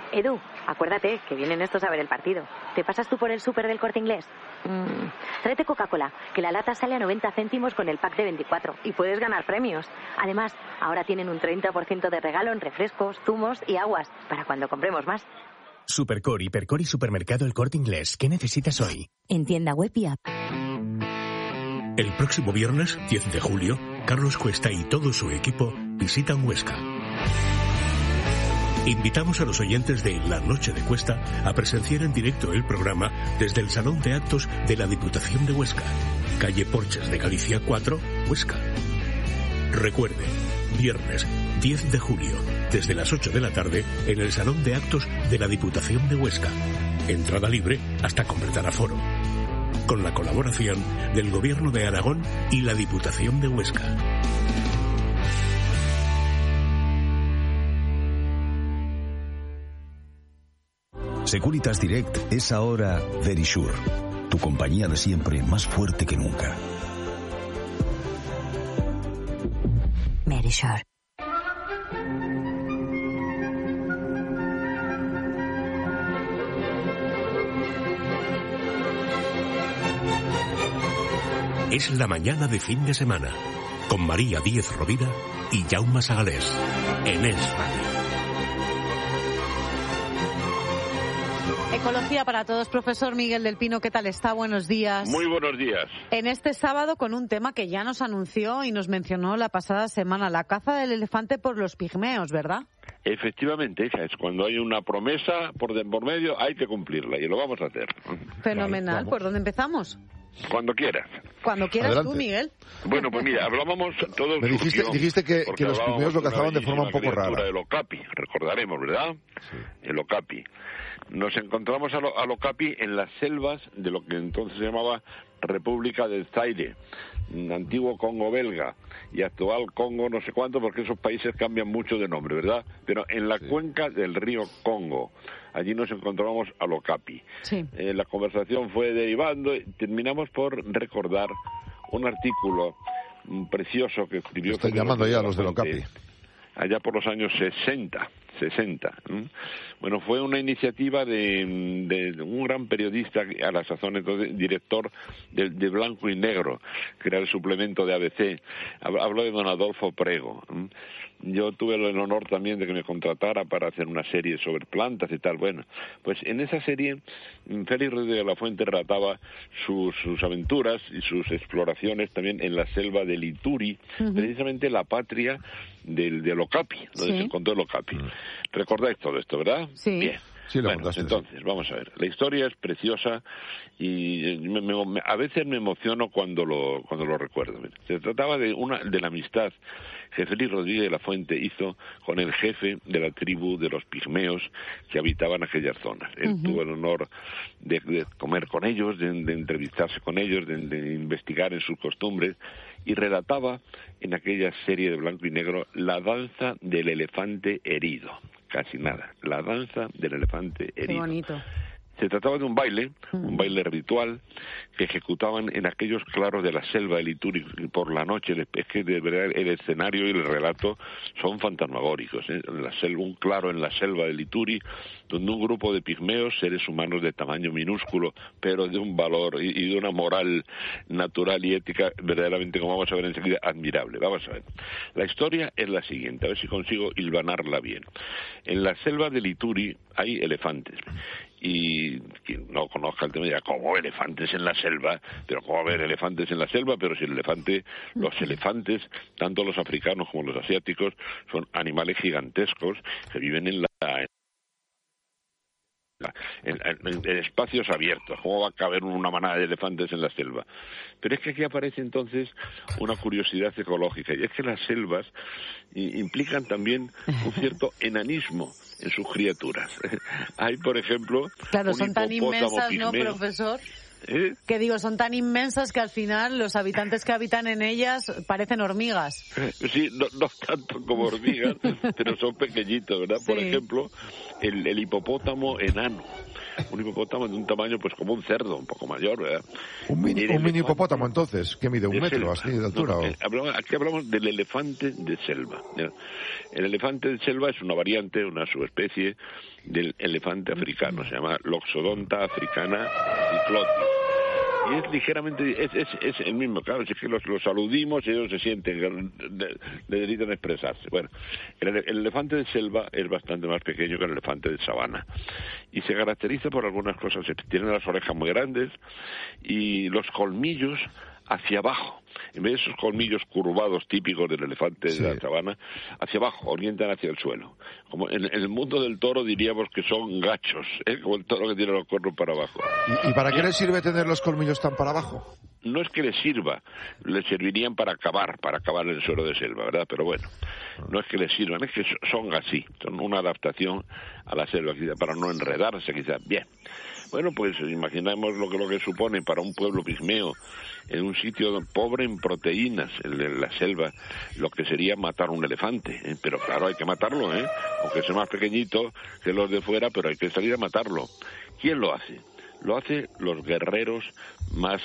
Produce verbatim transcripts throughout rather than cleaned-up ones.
Edu, acuérdate que vienen estos a ver el partido. ¿Te pasas tú por el súper del Corte Inglés? Mm, tráete Coca-Cola, que la lata sale a noventa céntimos con el pack de veinticuatro y puedes ganar premios. Además, ahora tienen un treinta por ciento de regalo en refrescos, zumos y aguas para cuando compremos más. Supercore, Hipercore y Supermercado El Corte Inglés. ¿Qué necesitas hoy? En tienda web y app. El próximo viernes, diez de julio, Carlos Cuesta y todo su equipo visitan Huesca. Invitamos a los oyentes de La Noche de Cuesta a presenciar en directo el programa desde el Salón de Actos de la Diputación de Huesca, calle Porches de Galicia cuatro, Huesca. Recuerde, viernes diez de julio, desde las ocho de la tarde, en el Salón de Actos de la Diputación de Huesca. Entrada libre hasta completar aforo. Con la colaboración del Gobierno de Aragón y la Diputación de Huesca. Securitas Direct es ahora Verisure, tu compañía de siempre más fuerte que nunca. Verisure. Es la mañana de fin de semana, con María Díez Rovira y Jaume Sagalés, en Es Radio. Ecología para todos, profesor Miguel del Pino, ¿qué tal está? Buenos días. Muy buenos días. En este sábado con un tema que ya nos anunció y nos mencionó la pasada semana, la caza del elefante por los pigmeos, ¿verdad? Efectivamente, hija, es cuando hay una promesa por, de, por medio, hay que cumplirla y lo vamos a hacer. Fenomenal, ¿por dónde empezamos? Cuando quieras. Cuando quieras. Adelante. Tú, Miguel. Bueno, pues mira, hablábamos todos... Me dijiste, dijiste que, que los pigmeos lo cazaban de forma un poco rara. El okapi, recordaremos, ¿verdad? Sí. El okapi. Nos encontramos a, lo, a Okapi en las selvas de lo que entonces se llamaba República del Zaire, antiguo Congo belga y actual Congo no sé cuánto, porque esos países cambian mucho de nombre, ¿verdad? Pero en la sí. cuenca del río Congo, allí nos encontramos a Okapi. Sí. Eh, la conversación fue derivando y terminamos por recordar un artículo precioso que escribió... Están llamando ya a los de Okapi. Allá por los años sesenta. sesenta. Bueno, fue una iniciativa de, de un gran periodista, a la sazón entonces director de, de Blanco y Negro, que era el suplemento de A B C. Habló de don Adolfo Prego. Yo tuve el honor también de que me contratara para hacer una serie sobre plantas y tal. Bueno, pues en esa serie Félix Rodríguez de la Fuente relataba sus, sus aventuras y sus exploraciones también en la selva del Ituri, uh-huh. precisamente la patria del, del Okapi, donde sí. se encontró el Okapi. Uh-huh. Recordáis todo esto, ¿verdad? Sí. Bien. Sí, bueno, entonces, vamos a ver. La historia es preciosa y me, me, a veces me emociono cuando lo cuando lo recuerdo. Se trataba de una de la amistad que Félix Rodríguez de la Fuente hizo con el jefe de la tribu de los pigmeos que habitaban aquellas zonas. Él uh-huh. tuvo el honor de, de comer con ellos, de, de entrevistarse con ellos, de, de investigar en sus costumbres, y relataba en aquella serie de Blanco y Negro la danza del elefante herido. Casi nada, la danza del elefante herido. Qué bonito. Se trataba de un baile, un baile ritual que ejecutaban en aquellos claros de la selva del Ituri por la noche. Es que de verdad el escenario y el relato son fantasmagóricos, ¿eh? La selva, un claro en la selva del Ituri, donde un grupo de pigmeos, seres humanos de tamaño minúsculo, pero de un valor y, y de una moral natural y ética verdaderamente, como vamos a ver enseguida, admirable. Vamos a ver. La historia es la siguiente, a ver si consigo hilvanarla bien. En la selva del Ituri hay elefantes. Y quien no conozca el tema dirá, ¿cómo elefantes en la selva? Pero ¿cómo haber elefantes en la selva? Pero si el elefante, los elefantes, tanto los africanos como los asiáticos, son animales gigantescos que viven en la... En, en, en espacios abiertos. ¿Cómo va a caber una manada de elefantes en la selva? Pero es que aquí aparece entonces una curiosidad ecológica, y es que las selvas implican también un cierto enanismo en sus criaturas. Hay, por ejemplo, claro, un son tan inmensas, pigmeo, ¿no, profesor? ¿Eh? Que digo, son tan inmensas que al final los habitantes que habitan en ellas parecen hormigas. Sí, no, no tanto como hormigas, pero son pequeñitos, ¿verdad? Sí. Por ejemplo, el, el hipopótamo enano. Un hipopótamo de un tamaño pues como un cerdo, un poco mayor, ¿verdad? Un mini, un mini hipopótamo, entonces, que mide un de metro, selva. así de altura. No, ¿o? eh, hablamos, aquí hablamos del elefante de selva. ¿Ya? El elefante de selva es una variante, una subespecie del elefante africano. Se llama Loxodonta africana cyclotis. Y es ligeramente, es, es, es el mismo, claro, si es que los, los aludimos y ellos se sienten, necesitan expresarse. Bueno, el, el elefante de selva es bastante más pequeño que el elefante de sabana y se caracteriza por algunas cosas. Tiene las orejas muy grandes y los colmillos hacia abajo. En vez de esos colmillos curvados típicos del elefante sí. de la sabana, hacia abajo, orientan hacia el suelo. Como en, en el mundo del toro diríamos que son gachos, ¿eh? Como el toro que tiene los cuernos para abajo. ¿Y, y para qué le sirve tener los colmillos tan para abajo? No es que les sirva, les servirían para cavar, para cavar el suelo de selva, ¿verdad? Pero bueno, no es que les sirvan, es que son así, son una adaptación a la selva, quizá, para no enredarse, quizás. Bien. Bueno, pues imaginamos lo que lo que supone para un pueblo pigmeo, en un sitio pobre en proteínas, en la selva, lo que sería matar un elefante. ¿eh? Pero claro, hay que matarlo, ¿eh? Aunque sea más pequeñito que los de fuera, pero hay que salir a matarlo. ¿Quién lo hace? Lo hacen los guerreros más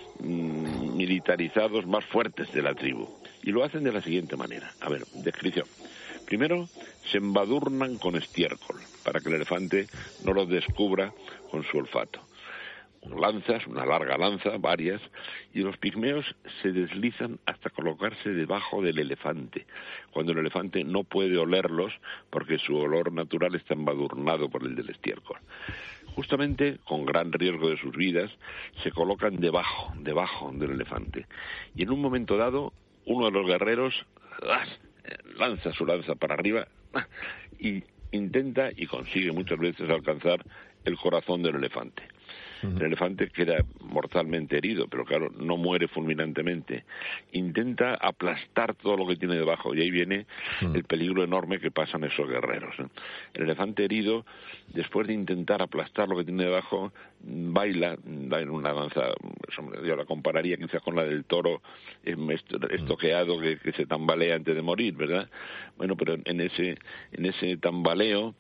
mmm, militarizados, más fuertes de la tribu. Y lo hacen de la siguiente manera. A ver, descripción. Primero, se embadurnan con estiércol, para que el elefante no los descubra con su olfato. Lanzas, una larga lanza, varias, y los pigmeos se deslizan hasta colocarse debajo del elefante, cuando el elefante no puede olerlos porque su olor natural está embadurnado por el del estiércol. Justamente, con gran riesgo de sus vidas, se colocan debajo, debajo del elefante. Y en un momento dado, uno de los guerreros ¡ah! lanza su lanza para arriba ¡ah! y intenta y consigue muchas veces alcanzar el corazón del elefante. El elefante queda mortalmente herido, pero claro, no muere fulminantemente. Intenta aplastar todo lo que tiene debajo y ahí viene el peligro enorme que pasan esos guerreros. ¿eh? El elefante herido, después de intentar aplastar lo que tiene debajo, baila, en una danza, yo la compararía quizás con la del toro estoqueado que, que se tambalea antes de morir, ¿verdad? Bueno, pero en ese, en ese tambaleo,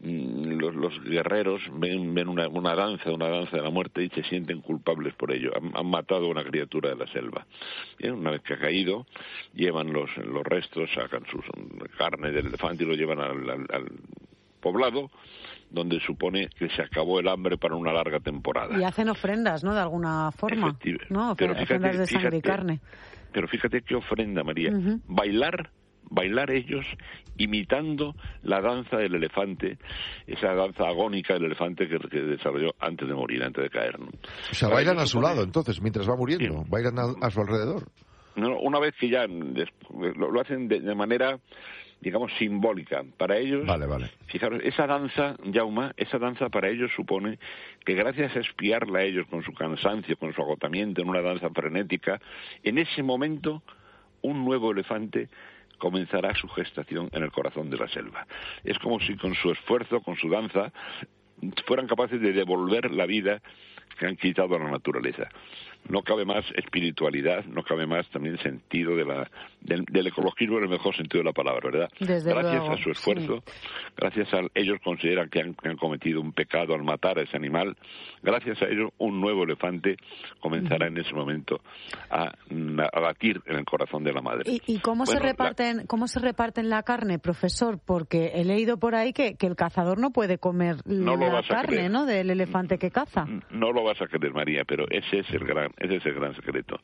los, los guerreros ven, ven una, una danza, una danza de la muerte y se sienten culpables por ello. Han, han matado a una criatura de la selva. Bien, una vez que ha caído, llevan los, los restos, sacan su carne del elefante y lo llevan al, al, al poblado, donde supone que se acabó el hambre para una larga temporada. Y hacen ofrendas, ¿no? De alguna forma, ¿no? Pero fíjate, ofrendas de sangre fíjate, y carne. Pero fíjate qué ofrenda, María. Uh-huh. Bailar, bailar ellos imitando la danza del elefante, esa danza agónica del elefante que, que desarrolló antes de morir, antes de caer, ¿no? O sea, bailan a su lado, entonces, mientras va muriendo, sí. bailan a, a su alrededor. No, una vez que ya lo, lo hacen de, de manera, digamos, simbólica. Para ellos, vale, vale. fijaros, esa danza, Jauma, esa danza para ellos supone que gracias a espiarla a ellos con su cansancio, con su agotamiento en una danza frenética, en ese momento un nuevo elefante comenzará su gestación en el corazón de la selva. Es como si con su esfuerzo, con su danza, fueran capaces de devolver la vida que han quitado a la naturaleza. No cabe más espiritualidad, no cabe más también sentido de la, del, del ecologismo en el mejor sentido de la palabra, ¿verdad? Desde gracias luego, a su esfuerzo, sí. gracias a ellos consideran que han, que han cometido un pecado al matar a ese animal, gracias a ellos un nuevo elefante comenzará uh-huh. en ese momento a, a batir en el corazón de la madre. ¿Y, y cómo, bueno, se reparten, la... cómo se reparten la carne, profesor? Porque he leído por ahí que, que el cazador no puede comer no la carne, ¿no?, del elefante que caza. No lo vas a creer, María, pero ese es el gran Ese es el gran secreto.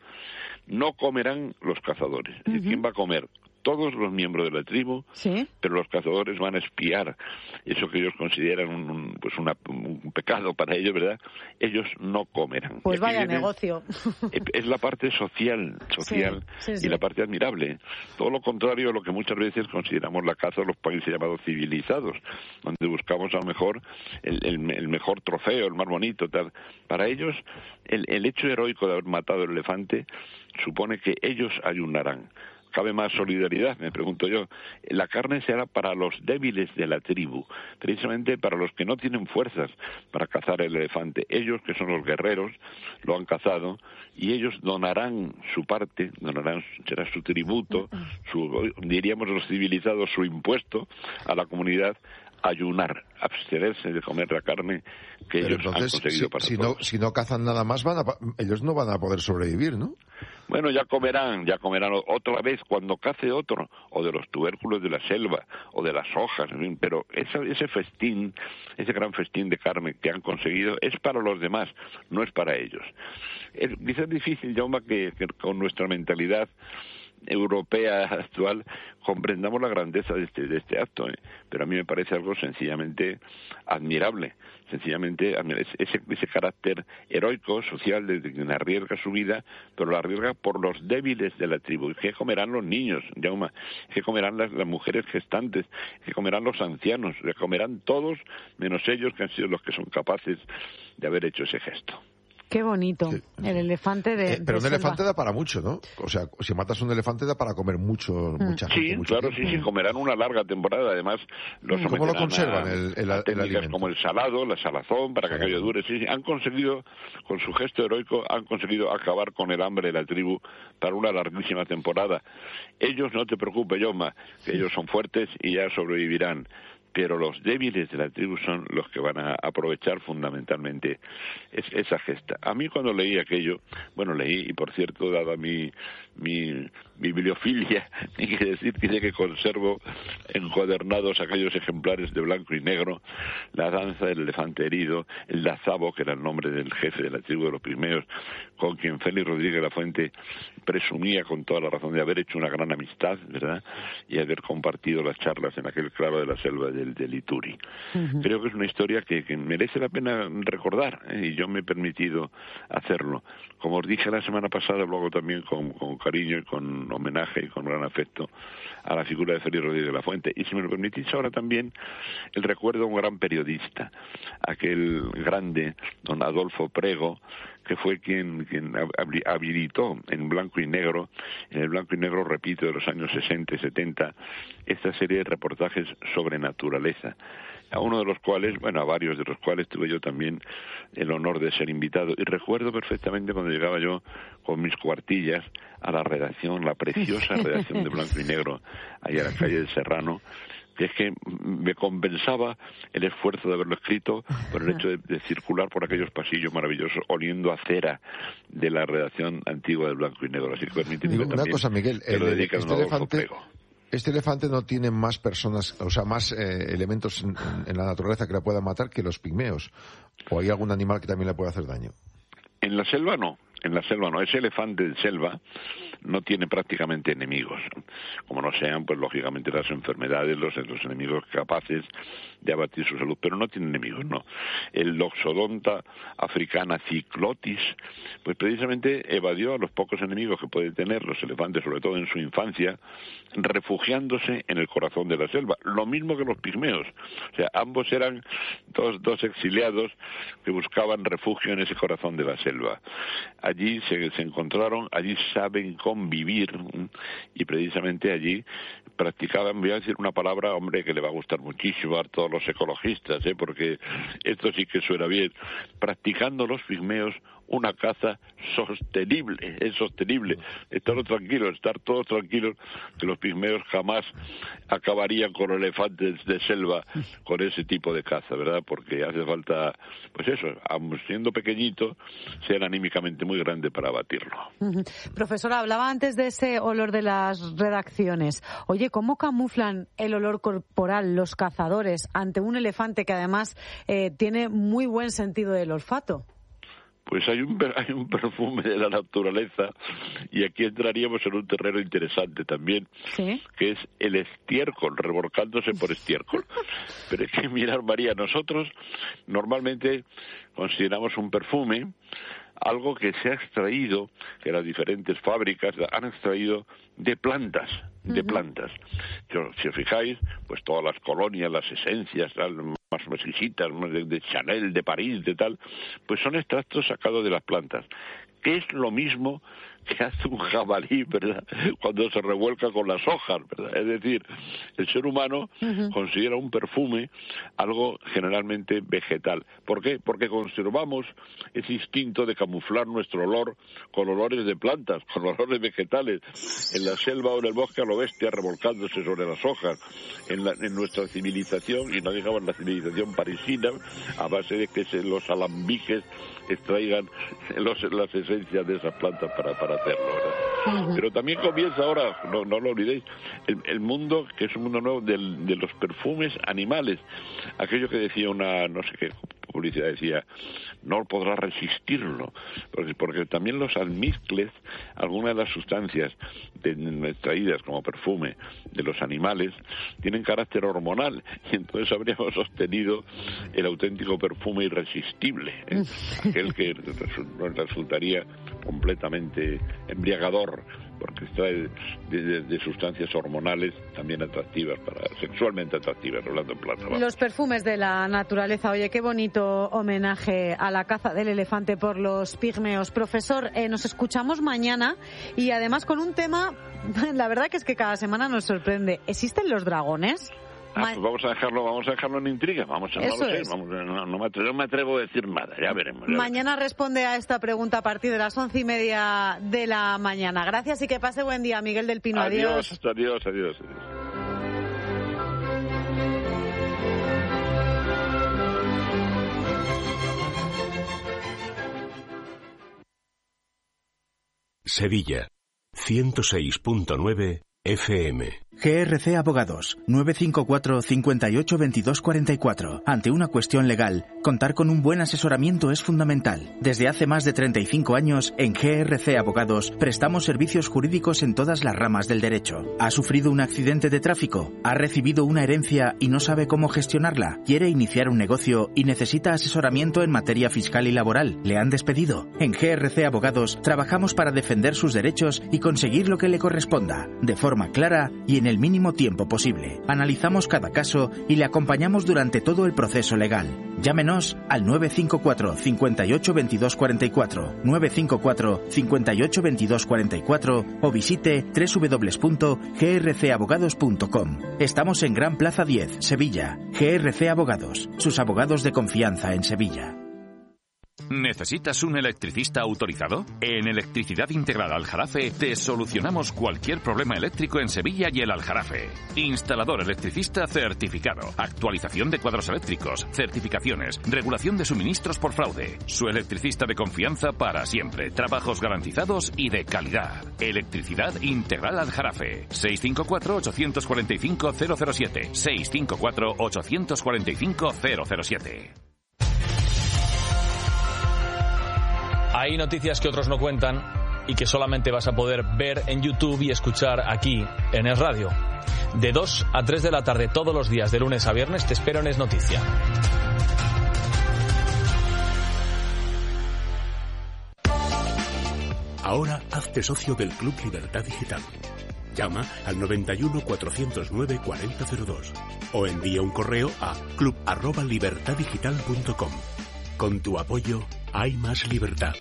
No comerán los cazadores. Uh-huh. ¿Quién va a comer? Todos los miembros de la tribu, ¿sí? Pero los cazadores van a espiar eso que ellos consideran un, un, pues una, un pecado para ellos, ¿verdad? Ellos no comerán. Pues vaya viene, negocio. Es la parte social, social sí, sí, sí. y la parte admirable. Todo lo contrario a lo que muchas veces consideramos la caza de los países llamados civilizados, donde buscamos a lo mejor el, el, el mejor trofeo, el más bonito, tal. Para ellos, el, el hecho heroico de haber matado el elefante supone que ellos ayunarán. cabe más solidaridad, me pregunto yo. La carne será para los débiles de la tribu, precisamente para los que no tienen fuerzas para cazar el elefante. Ellos, que son los guerreros, lo han cazado y ellos donarán su parte, donarán, será su tributo, su, diríamos los civilizados, su impuesto a la comunidad, ayunar, abstenerse de comer la carne que Pero ellos entonces, han conseguido si, para si todos. no, si no cazan nada más, van a, ellos no van a poder sobrevivir, ¿no? Bueno, ya comerán, ya comerán otra vez cuando cace otro, o de los tubérculos de la selva, o de las hojas, en fin, pero ese, ese festín, ese gran festín de carne que han conseguido es para los demás, no es para ellos. Es, quizás es difícil, Jaume, que, que con nuestra mentalidad europea actual comprendamos la grandeza de este de este acto, ¿eh? Pero a mí me parece algo sencillamente admirable, sencillamente ese ese carácter heroico social de quien arriesga su vida, pero lo arriesga por los débiles de la tribu. ¿Qué comerán los niños, Jaume? ¿Qué comerán las, las mujeres gestantes? ¿Qué comerán los ancianos? ¿Qué comerán todos menos ellos, que han sido los que son capaces de haber hecho ese gesto? Qué bonito, sí. El elefante de... Eh, pero de un selva. Elefante da para mucho, ¿no? O sea, si matas un elefante da para comer mucho, mm. mucha gente. Sí, mucho claro, tiempo. sí, sí, comerán una larga temporada. Además, los ¿Cómo someterán lo conservan a, el, el, a el técnicas alimento? como el salado, la salazón, para que Claro. aquello dure. Sí, sí, han conseguido, con su gesto heroico, han conseguido acabar con el hambre de la tribu para una larguísima temporada. Ellos, no te preocupes, Jaume, que ellos son fuertes y ya sobrevivirán. Pero los débiles de la tribu son los que van a aprovechar fundamentalmente es, esa gesta. A mí cuando leí aquello, bueno, leí, y por cierto, dada mi, mi bibliofilia, ni que decir que, que conservo encuadernados aquellos ejemplares de blanco y negro, la danza del elefante herido, el Dazabo, que era el nombre del jefe de la tribu de los pigmeos, con quien Félix Rodríguez de la Fuente presumía con toda la razón de haber hecho una gran amistad, ¿verdad?, y haber compartido las charlas en aquel claro de la selva del, del Ituri. Uh-huh. Creo que es una historia que, que merece la pena recordar, ¿eh? Y yo me he permitido hacerlo. Como os dije la semana pasada, lo hago también con, con cariño y con homenaje y con gran afecto a la figura de Félix Rodríguez de la Fuente. Y si me lo permitís ahora también, el recuerdo a un gran periodista, aquel grande don Adolfo Prego, que fue quien, quien habilitó en blanco y negro, en el blanco y negro, repito, de los años sesenta y setenta, esta serie de reportajes sobre naturaleza, a uno de los cuales, bueno, a varios de los cuales tuve yo también el honor de ser invitado. Y recuerdo perfectamente cuando llegaba yo con mis cuartillas a la redacción, la preciosa redacción de blanco y negro, ahí a la calle del Serrano, que es que me compensaba el esfuerzo de haberlo escrito por el hecho de, de circular por aquellos pasillos maravillosos oliendo a cera de la redacción antigua del blanco y negro. Así que permíteme una cosa, Miguel, el, este elefante, este elefante no tiene más personas, o sea, más eh, elementos en, en la naturaleza que la puedan matar que los pigmeos. ¿O hay algún animal que también le pueda hacer daño? En la selva no. En la selva no, ese elefante de selva no tiene prácticamente enemigos, como no sean, pues lógicamente las enfermedades, los, los enemigos capaces de abatir su salud, pero no tiene enemigos, no. El Loxodonta africana cyclotis, pues precisamente evadió a los pocos enemigos que pueden tener los elefantes, sobre todo en su infancia, refugiándose en el corazón de la selva, lo mismo que los pigmeos, o sea, ambos eran dos, dos exiliados que buscaban refugio en ese corazón de la selva. Allí se, se encontraron, allí saben convivir y precisamente allí practicaban, voy a decir una palabra, hombre, que le va a gustar muchísimo a todos los ecologistas, ¿eh? Porque esto sí que suena bien, practicando los pigmeos una caza sostenible, es sostenible, estar tranquilos, estar todos tranquilos, que los pigmeos jamás acabarían con elefantes de selva con ese tipo de caza, ¿verdad? Porque hace falta, pues eso, aun siendo pequeñito, ser anímicamente muy grande para abatirlo. Uh-huh. Profesora, hablaba antes de ese olor de las redacciones. Oye, ¿cómo camuflan el olor corporal los cazadores ante un elefante que además eh, tiene muy buen sentido del olfato? Pues hay un, hay un perfume de la naturaleza y aquí entraríamos en un terreno interesante también, ¿sí?, que es el estiércol, revolcándose por estiércol. Pero es que, mirar, María, nosotros normalmente consideramos un perfume algo que se ha extraído, que las diferentes fábricas han extraído de plantas, de uh-huh. plantas. Si os fijáis, pues todas las colonias, las esencias, tal, más exquisitas, de, de Chanel, de París, de tal, pues son extractos sacados de las plantas, que es lo mismo que hace un jabalí, ¿verdad?, cuando se revuelca con las hojas, ¿verdad? Es decir, el ser humano uh-huh. considera un perfume algo generalmente vegetal. ¿Por qué? Porque conservamos ese instinto de camuflar nuestro olor con olores de plantas, con olores vegetales, en la selva o en el bosque a lo bestia revolcándose sobre las hojas, en, la, en nuestra civilización, y no digamos la civilización parisina, a base de que se, los alambiques extraigan los, las esencias de esas plantas para, para hacerlo, ¿verdad? Uh-huh. Pero también comienza ahora, no, no lo olvidéis, el, el mundo, que es un mundo nuevo, del, de los perfumes animales. Aquello que decía una, no sé qué publicidad, decía, no podrás resistirlo, porque, porque también los almizcles, algunas de las sustancias de, extraídas como perfume de los animales, tienen carácter hormonal, y entonces habríamos obtenido el auténtico perfume irresistible, ¿eh? Aquel que nos resultaría completamente embriagador, porque extrae de, de, de sustancias hormonales también atractivas, para sexualmente atractivas, hablando en plata. Vamos. Los perfumes de la naturaleza. Oye, qué bonito homenaje a la caza del elefante por los pigmeos. Profesor, eh, nos escuchamos mañana y además con un tema, la verdad que es que cada semana nos sorprende. ¿Existen los dragones? Ah, pues vamos a dejarlo, vamos a dejarlo en intriga, vamos a, no lo sé, vamos, no, no, me atrevo, no me atrevo a decir nada, ya veremos. Ya mañana veremos. Responde a esta pregunta a partir de las once y media de la mañana. Gracias y que pase buen día, Miguel del Pino. Adiós, adiós, adiós, adiós. Sevilla, ciento seis punto nueve F M. G R C Abogados, nueve cinco cuatro, cinco ocho, veintidós cuarenta y cuatro. Ante una cuestión legal, contar con un buen asesoramiento es fundamental. Desde hace más de treinta y cinco años, en G R C Abogados, prestamos servicios jurídicos en todas las ramas del derecho. ¿Ha sufrido un accidente de tráfico? ¿Ha recibido una herencia y no sabe cómo gestionarla? ¿Quiere iniciar un negocio y necesita asesoramiento en materia fiscal y laboral? ¿Le han despedido? En G R C Abogados, trabajamos para defender sus derechos y conseguir lo que le corresponda, de forma clara y en el mínimo tiempo posible. Analizamos cada caso y le acompañamos durante todo el proceso legal. Llámenos al nueve cinco cuatro, cinco ocho, veintidós cuarenta y cuatro, nueve cinco cuatro, cinco ocho, veintidós cuarenta y cuatro o visite doble u doble u doble u punto g r c abogados punto com. Estamos en Gran Plaza diez, Sevilla. G R C Abogados, sus abogados de confianza en Sevilla. ¿Necesitas un electricista autorizado? En Electricidad Integral Aljarafe te solucionamos cualquier problema eléctrico en Sevilla y el Aljarafe. Instalador electricista certificado, actualización de cuadros eléctricos, certificaciones, regulación de suministros por fraude. Su electricista de confianza para siempre, trabajos garantizados y de calidad. Electricidad Integral Aljarafe. seis cinco cuatro, ocho cuatro cinco, cero cero siete. seis cinco cuatro, ocho cuatro cinco, cero cero siete. Hay noticias que otros no cuentan y que solamente vas a poder ver en YouTube y escuchar aquí en Es Radio. De dos a tres de la tarde todos los días, de lunes a viernes, te espero en Es Noticia. Ahora hazte socio del Club Libertad Digital. Llama al noventa y uno, cuatrocientos nueve, cuarenta cero dos o envía un correo a club arroba libertad digital punto com. Con tu apoyo hay más libertad.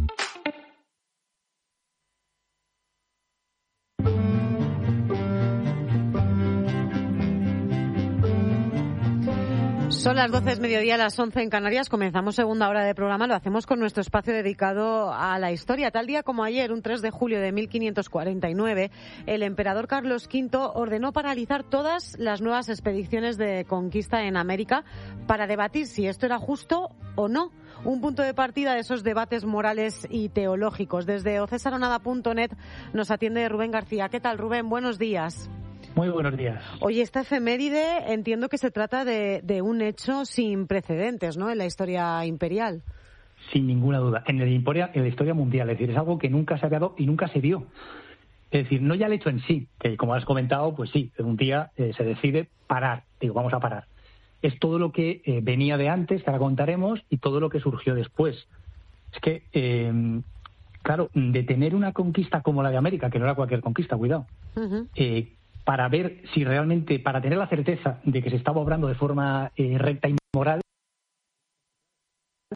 Son las doce, es mediodía, las once en Canarias. Comenzamos segunda hora de programa. Lo hacemos con nuestro espacio dedicado a la historia. Tal día como ayer, un tres de julio de mil quinientos cuarenta y nueve, el emperador Carlos quinto ordenó paralizar todas las nuevas expediciones de conquista en América para debatir si esto era justo o no. Un punto de partida de esos debates morales y teológicos. Desde ocesaronada punto net nos atiende Rubén García. ¿Qué tal, Rubén? Buenos días. Muy buenos días. Oye, esta efeméride entiendo que se trata de, de un hecho sin precedentes, ¿no?, en la historia imperial. Sin ninguna duda. En, el imporia, en la historia mundial. Es decir, es algo que nunca se había dado y nunca se dio. Es decir, no ya el hecho en sí, que como has comentado, pues sí, un día eh, se decide parar. Digo, vamos a parar. Es todo lo que eh, venía de antes, que ahora contaremos, y todo lo que surgió después. Es que, eh, claro, de tener una conquista como la de América, que no era cualquier conquista, cuidado, uh-huh. eh, para ver si realmente, para tener la certeza de que se estaba obrando de forma eh, recta y moral,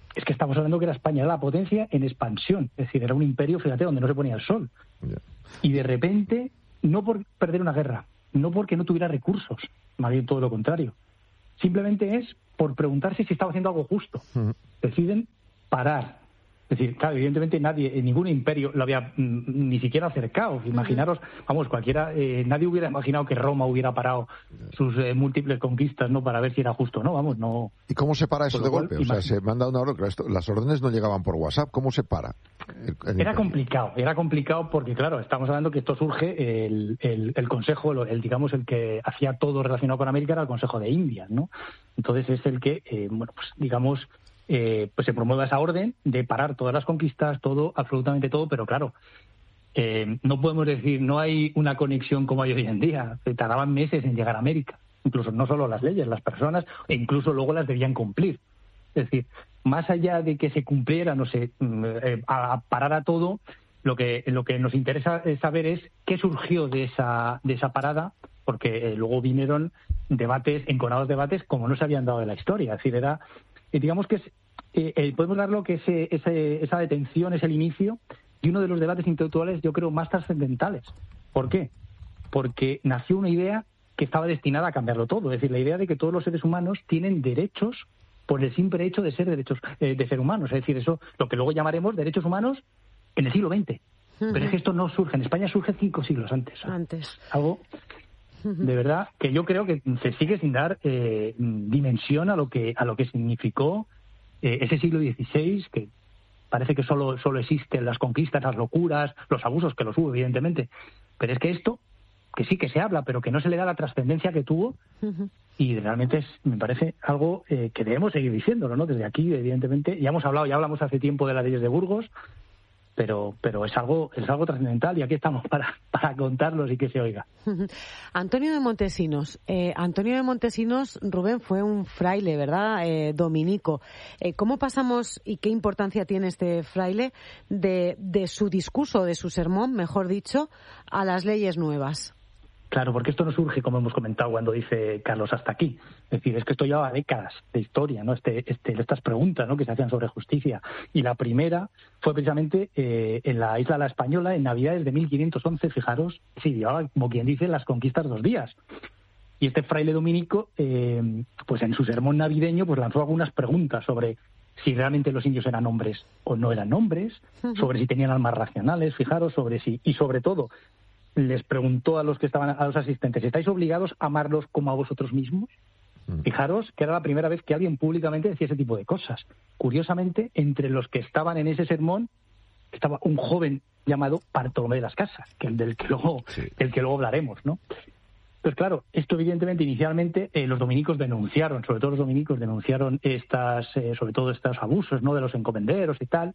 es que estamos hablando que era España, era la potencia en expansión. Es decir, era un imperio, fíjate, donde no se ponía el sol. Yeah. Y de repente, no por perder una guerra, no porque no tuviera recursos, más bien todo lo contrario. Simplemente es por preguntarse si estaba haciendo algo justo. Uh-huh. Deciden parar. Es decir, claro, evidentemente nadie, ningún imperio lo había mm, ni siquiera acercado. Imaginaros, vamos, cualquiera, eh, nadie hubiera imaginado que Roma hubiera parado sus eh, múltiples conquistas, ¿no? Para ver si era justo o no, vamos, no. ¿Y cómo se para eso de cual, golpe? O sea, se manda una orden, las órdenes no llegaban por WhatsApp, ¿cómo se para? El, el era complicado, era complicado porque, claro, estamos hablando que esto surge, el, el, el consejo, el digamos, el que hacía todo relacionado con América era el Consejo de Indias, ¿no? Entonces es el que, eh, bueno, pues digamos, Eh, pues se promueve esa orden de parar todas las conquistas, todo, absolutamente todo, pero claro, eh, no podemos decir, no hay una conexión como hay hoy en día, se tardaban meses en llegar a América, incluso no solo las leyes, las personas, e incluso luego las debían cumplir. Es decir, más allá de que se cumpliera, no sé, eh, a, a parar a todo, lo que, lo que nos interesa saber es qué surgió de esa, de esa parada, porque eh, luego vinieron debates, enconados debates, como no se habían dado en la historia, es decir, era... Eh, digamos que es, eh, eh, podemos darlo que ese, ese, esa detención es el inicio de uno de los debates intelectuales, yo creo, más trascendentales. ¿Por qué? Porque nació una idea que estaba destinada a cambiarlo todo. Es decir, la idea de que todos los seres humanos tienen derechos por el simple hecho de ser derechos eh, de ser humanos. Es decir, eso, lo que luego llamaremos derechos humanos en el siglo veinte. Uh-huh. Pero es que esto no surge. En España surge cinco siglos antes. Antes. Algo... De verdad que yo creo que se sigue sin dar eh, dimensión a lo que a lo que significó eh, ese siglo dieciséis, que parece que solo solo existen las conquistas, las locuras, los abusos, que los hubo evidentemente, pero es que esto, que sí que se habla, pero que no se le da la trascendencia que tuvo, uh-huh. Y realmente es, me parece algo eh, que debemos seguir diciéndolo, ¿no? Desde aquí, evidentemente, ya hemos hablado, ya hablamos hace tiempo de las leyes de Burgos, pero pero es algo es algo trascendental y aquí estamos para para contarlos y que se oiga. Antonio de Montesinos. Eh, Antonio de Montesinos, Rubén, fue un fraile, ¿verdad? Eh, dominico. Eh, ¿Cómo pasamos y qué importancia tiene este fraile de, de su discurso, de su sermón, mejor dicho, a las leyes nuevas? Claro, porque esto no surge, como hemos comentado, cuando dice Carlos hasta aquí. Es decir, es que esto lleva décadas de historia, ¿no? Este, este, estas preguntas, ¿no?, que se hacían sobre justicia. Y la primera fue precisamente eh, en la isla La Española, en Navidades de mil quinientos once, fijaros, sí, llevaba, como quien dice, las conquistas dos días. Y este fraile dominico, eh, pues en su sermón navideño, pues lanzó algunas preguntas sobre si realmente los indios eran hombres o no eran hombres, uh-huh. sobre si tenían almas racionales, fijaros, sobre si, y sobre todo, les preguntó a los que estaban, a los asistentes, ¿estáis obligados a amarlos como a vosotros mismos? Mm. Fijaros que era la primera vez que alguien públicamente decía ese tipo de cosas. Curiosamente, entre los que estaban en ese sermón estaba un joven llamado Bartolomé de las Casas, que el del que luego, sí. del que luego hablaremos, ¿no? Pues claro, esto evidentemente inicialmente eh, los dominicos denunciaron, sobre todo los dominicos denunciaron estas, eh, sobre todo estos abusos, ¿no?, de los encomenderos y tal.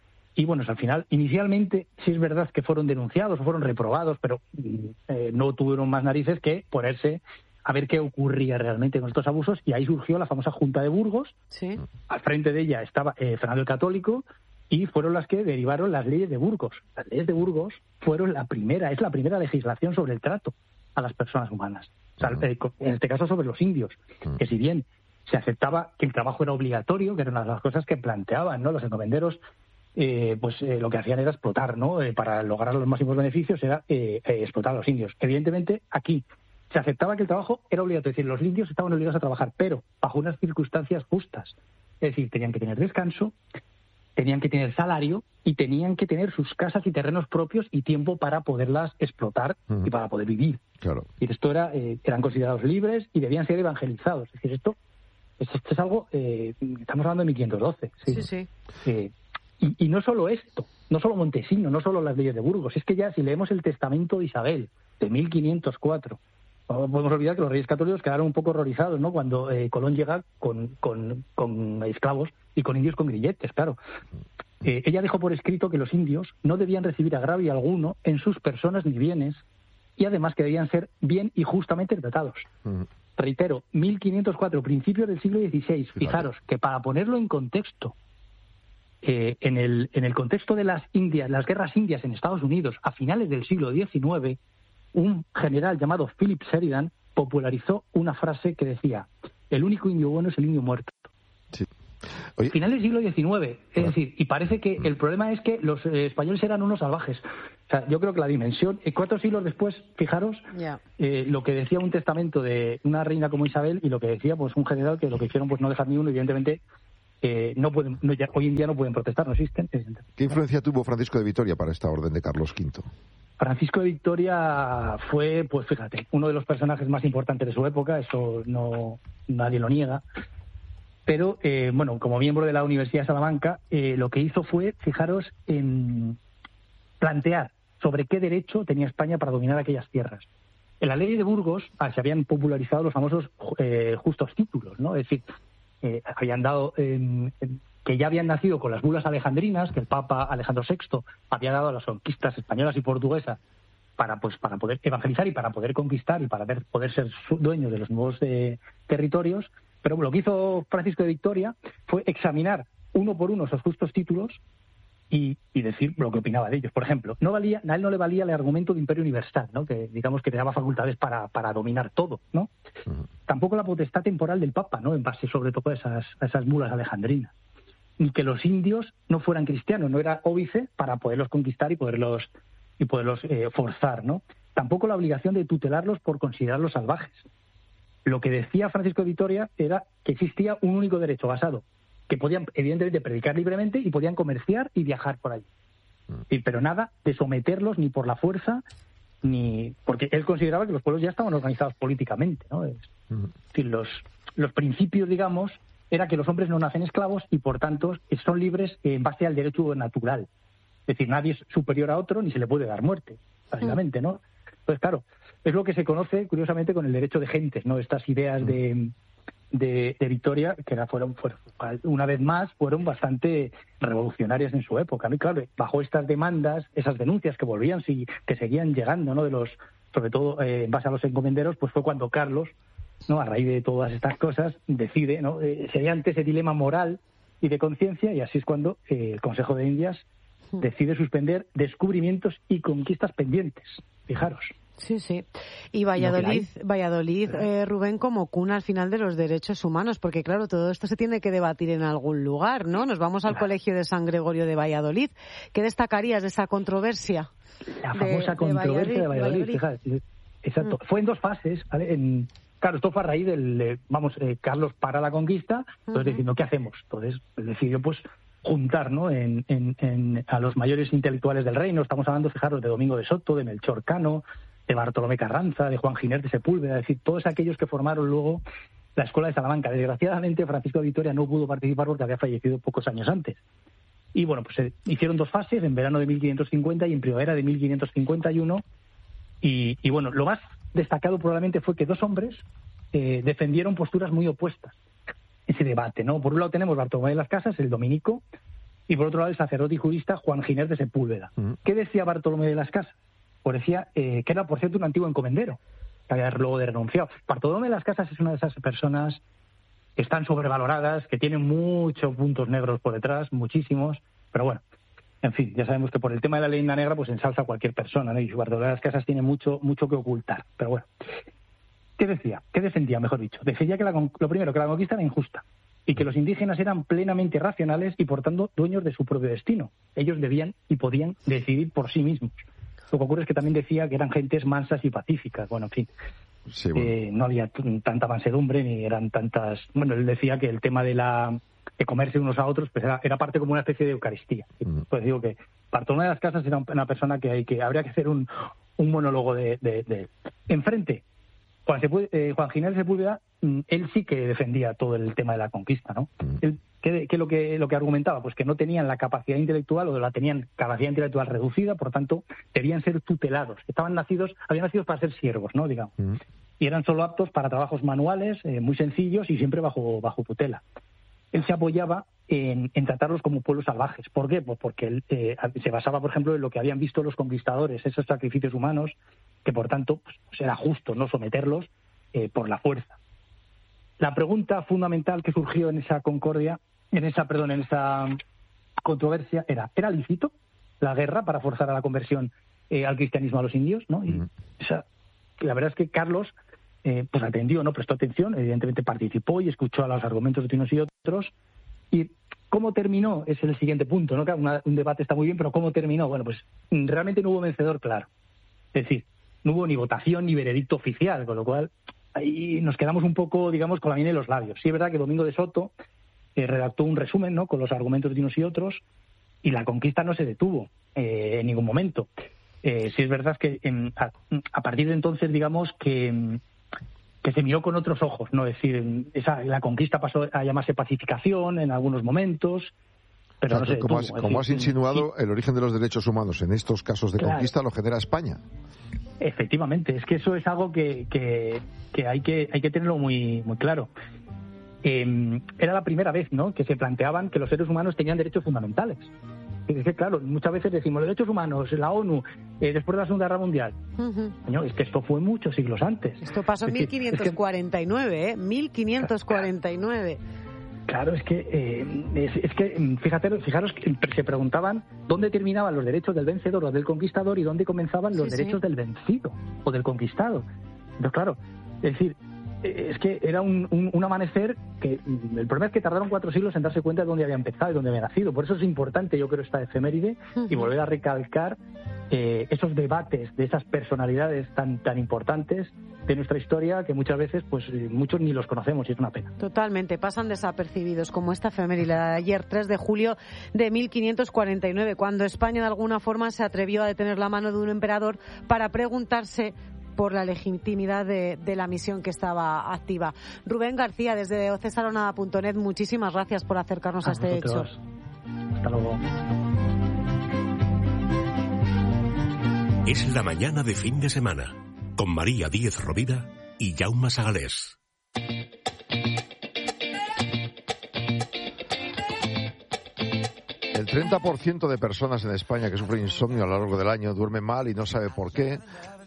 Y bueno, al final, inicialmente, sí es verdad que fueron denunciados o fueron reprobados, pero eh, no tuvieron más narices que ponerse a ver qué ocurría realmente con estos abusos, y ahí surgió la famosa Junta de Burgos. Sí. Al frente de ella estaba eh, Fernando el Católico, y fueron las que derivaron las leyes de Burgos. Las leyes de Burgos fueron la primera, es la primera legislación sobre el trato a las personas humanas. O sea, eh, en este caso sobre los indios, que si bien se aceptaba que el trabajo era obligatorio, que era una de las cosas que planteaban, ¿no?, los encomenderos, Eh, pues eh, lo que hacían era explotar, ¿no? Eh, para lograr los máximos beneficios era eh, eh, explotar a los indios. Evidentemente, aquí se aceptaba que el trabajo era obligatorio, es decir, los indios estaban obligados a trabajar, pero bajo unas circunstancias justas. Es decir, tenían que tener descanso, tenían que tener salario y tenían que tener sus casas y terrenos propios y tiempo para poderlas explotar uh-huh. y para poder vivir. Claro. Y esto era, eh, eran considerados libres y debían ser evangelizados. Es decir, esto, esto, esto es algo, eh, estamos hablando de mil quinientos doce. Sí, sí. sí. Eh, Y, y no solo esto, no solo Montesinos, no solo las leyes de Burgos, es que ya si leemos el testamento de Isabel, de mil quinientos cuatro, no podemos olvidar que los reyes católicos quedaron un poco horrorizados, ¿no?, cuando eh, Colón llega con, con, con esclavos y con indios con grilletes, claro. Eh, ella dejó por escrito que los indios no debían recibir agravio alguno en sus personas ni bienes, y además que debían ser bien y justamente tratados. Uh-huh. Reitero, mil quinientos cuatro, principios del siglo dieciséis, fijaros que para ponerlo en contexto, Eh, en el en el contexto de las Indias, las guerras indias en Estados Unidos a finales del siglo diecinueve, un general llamado Philip Sheridan popularizó una frase que decía: el único indio bueno es el indio muerto. Sí. Oye. Finales del siglo diecinueve. Es decir, y parece que el problema es que los eh, españoles eran unos salvajes. O sea, yo creo que la dimensión... Eh, cuatro siglos después, fijaros, yeah. eh, lo que decía un testamento de una reina como Isabel y lo que decía pues un general, que lo que hicieron pues no dejar ni uno, evidentemente... Eh, no pueden, no, ya, hoy en día no pueden protestar, no existen. ¿Qué influencia tuvo Francisco de Vitoria para esta orden de Carlos quinto? Francisco de Vitoria fue, pues fíjate, uno de los personajes más importantes de su época, eso no nadie lo niega. Pero, eh, bueno, como miembro de la Universidad de Salamanca, eh, lo que hizo fue, fijaros, en plantear sobre qué derecho tenía España para dominar aquellas tierras. En la ley de Burgos ah, se habían popularizado los famosos eh, justos títulos, ¿no? Es decir, Eh, habían dado eh, que ya habían nacido con las bulas alejandrinas que el Papa Alejandro sexto había dado a las conquistas españolas y portuguesas para pues para poder evangelizar y para poder conquistar y para ver, poder ser dueños de los nuevos eh, territorios. Pero lo que hizo Francisco de Vitoria fue examinar uno por uno esos justos títulos y, y decir lo que opinaba de ellos. Por ejemplo, no valía, a él no le valía el argumento de imperio universal, ¿no? Que digamos que te daba facultades para, para dominar todo, ¿no? Uh-huh. Tampoco la potestad temporal del Papa, ¿no? En base sobre todo a esas, a esas bulas alejandrinas. Ni que los indios no fueran cristianos, no era óbice para poderlos conquistar y poderlos y poderlos eh, forzar, ¿no? Tampoco la obligación de tutelarlos por considerarlos salvajes. Lo que decía Francisco de Vitoria era que existía un único derecho basado, que podían evidentemente predicar libremente y podían comerciar y viajar por allí. Y, pero nada de someterlos ni por la fuerza, ni porque él consideraba que los pueblos ya estaban organizados políticamente, ¿no? Es, uh-huh. es decir, los, los principios, digamos, era que los hombres no nacen esclavos y por tanto son libres en base al derecho natural. Es decir, nadie es superior a otro ni se le puede dar muerte, básicamente, ¿no? Pues claro, es lo que se conoce curiosamente con el derecho de gentes, ¿no? Estas ideas uh-huh. de De, de Vitoria, que era, fueron, fueron, una vez más, fueron bastante revolucionarias en su época. Y claro, bajo estas demandas, esas denuncias que volvían, sí, que seguían llegando, ¿no? De los, sobre todo eh, en base a los encomenderos, pues fue cuando Carlos, ¿no? A raíz de todas estas cosas, decide, ¿no? Eh, sería ante ese dilema moral y de conciencia, y así es cuando eh, el Consejo de Indias decide suspender descubrimientos y conquistas pendientes. Fijaros. Sí, sí. Y Valladolid, Valladolid eh, Rubén, como cuna al final de los derechos humanos, porque claro, todo esto se tiene que debatir en algún lugar, ¿no? Nos vamos al Colegio de San Gregorio de Valladolid. ¿Qué destacarías de esa controversia? La famosa de, controversia de Valladolid, de Valladolid. Fíjate. Exacto. Mm. Fue en dos fases, ¿vale? En, claro, esto fue a raíz del, de, vamos, eh, Carlos para la conquista, entonces uh-huh. diciendo, ¿qué hacemos? Entonces decidió, pues, juntar, ¿no? En, en, en, a los mayores intelectuales del reino. Estamos hablando, fijaros, de Domingo de Soto, de Melchor Cano, de Bartolomé Carranza, de Juan Giner de Sepúlveda, es decir, todos aquellos que formaron luego la Escuela de Salamanca. Desgraciadamente, Francisco de Vitoria no pudo participar porque había fallecido pocos años antes. Y bueno, pues se hicieron dos fases, en verano de mil quinientos cincuenta y en primavera de mil quinientos cincuenta y uno. Y, y bueno, lo más destacado probablemente fue que dos hombres eh, defendieron posturas muy opuestas. Ese debate, ¿no? Por un lado tenemos Bartolomé de las Casas, el dominico, y por otro lado el sacerdote y jurista Juan Giner de Sepúlveda. Uh-huh. ¿Qué decía Bartolomé de las Casas? Pues decía eh, que era, por cierto, un antiguo encomendero, que había luego de renunciado. Bartolomé de las Casas es una de esas personas que están sobrevaloradas, que tienen muchos puntos negros por detrás, muchísimos, pero bueno, en fin, ya sabemos que por el tema de la leyenda negra pues ensalza a cualquier persona, ¿no? Y Bartolomé de las Casas tiene mucho mucho que ocultar, pero bueno. ¿Qué decía? ¿Qué defendía, mejor dicho? Defendía que la, lo primero, que la conquista era injusta y que los indígenas eran plenamente racionales y, por tanto, dueños de su propio destino. Ellos debían y podían decidir por sí mismos. Lo que ocurre es que también decía que eran gentes mansas y pacíficas. Bueno, en fin, sí, bueno. Eh, no había t- tanta mansedumbre ni eran tantas... Bueno, él decía que el tema de la de comerse unos a otros pues era, era parte como una especie de Eucaristía. Mm. Pues digo que Bartolomé de las Casas era una persona que hay que habría que hacer un, un monólogo de, de, de... Enfrente, Juan, Sepul- eh, Juan Giner de Sepúlveda, él sí que defendía todo el tema de la conquista, ¿no? Mm. Él, ¿Qué, qué lo que lo que argumentaba? Pues que no tenían la capacidad intelectual o la tenían capacidad intelectual reducida, por tanto, debían ser tutelados. Estaban nacidos, habían nacido para ser siervos, ¿no? Digamos. Mm. Y eran solo aptos para trabajos manuales, eh, muy sencillos y siempre bajo, bajo tutela. Él se apoyaba en, en tratarlos como pueblos salvajes. ¿Por qué? Pues porque él eh, se basaba, por ejemplo, en lo que habían visto los conquistadores, esos sacrificios humanos, que por tanto pues, era justo no someterlos eh, por la fuerza. La pregunta fundamental que surgió en esa concordia en esa, perdón, en esa controversia era, ¿era lícito la guerra para forzar a la conversión eh, al cristianismo a los indios? ¿No? Y uh-huh. esa, la verdad es que Carlos eh, pues atendió, no prestó atención, evidentemente participó y escuchó a los argumentos de unos y otros, Y ¿cómo terminó? Es el siguiente punto, ¿no? Que una, un debate está muy bien, pero ¿cómo terminó? Bueno, pues realmente no hubo vencedor claro. Es decir, no hubo ni votación ni veredicto oficial, con lo cual ahí nos quedamos un poco, digamos, con la miel en los labios. Sí es verdad que Domingo de Soto eh, redactó un resumen, ¿no?, con los argumentos de unos y otros, y la conquista no se detuvo eh, en ningún momento. Eh, sí es verdad que en, a, a partir de entonces, digamos, que... que se miró con otros ojos, ¿no? Es decir, esa, la conquista pasó a llamarse pacificación en algunos momentos, pero o sea, no sé. Como, tú, has, es como decir, has insinuado, sí. El origen de los derechos humanos en estos casos de Claro. conquista lo genera España. Efectivamente, es que eso es algo que, que, que hay que hay que tenerlo muy muy claro. Eh, era la primera vez, ¿no?, que se planteaban que los seres humanos tenían derechos fundamentales. Es que, claro, muchas veces decimos los derechos humanos, la ONU, eh, después de la Segunda Guerra Mundial. Uh-huh. Coño, es que esto fue muchos siglos antes. Esto pasó en Es que- mil quinientos cuarenta y nueve, ¿eh? mil quinientos cuarenta y nueve. Claro, es que, eh, es, es que fíjate, fijaros que se preguntaban dónde terminaban los derechos del vencedor o del conquistador y dónde comenzaban los Sí, derechos sí. del vencido o del conquistado. Entonces, claro, es decir, eh, es que era un, un, un amanecer que mm, el problema es que tardaron cuatro siglos en darse cuenta de dónde había empezado y dónde había nacido. Por eso es importante, yo creo, esta efeméride y volver a recalcar eh, esos debates de esas personalidades tan tan importantes de nuestra historia que muchas veces pues eh, muchos ni los conocemos y es una pena. Totalmente, pasan desapercibidos, como esta efeméride de ayer, tres de julio de mil quinientos cuarenta y nueve, cuando España de alguna forma se atrevió a detener la mano de un emperador para preguntarse por la legitimidad de, de la misión que estaba activa. Rubén García, desde ocesaronada punto net, muchísimas gracias por acercarnos a, A este vosotros. hecho. Hasta luego. Es la mañana de fin de semana, con María Díez Rovira y Jaume Sagalés. El treinta por ciento de personas en España que sufren insomnio a lo largo del año duermen mal y no sabe por qué.